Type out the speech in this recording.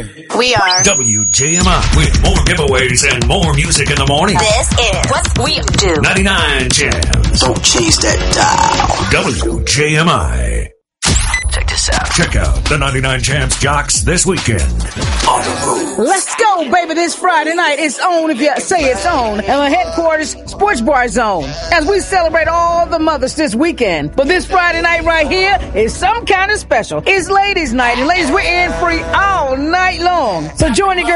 We are WJMI with more giveaways and more music in the morning. This is what we do. 99 Jams. Don't change that dial. WJMI. Check this out. Check out the 99 Jams Jocks this weekend. On the road. Let's go, baby. This Friday night, it's on if you say it's on. And the headquarters Sports Bar Zone. As we celebrate all the mothers this weekend. But this Friday night right here is some kind of special. It's ladies' night. And ladies, we're in free all night long. So join your girl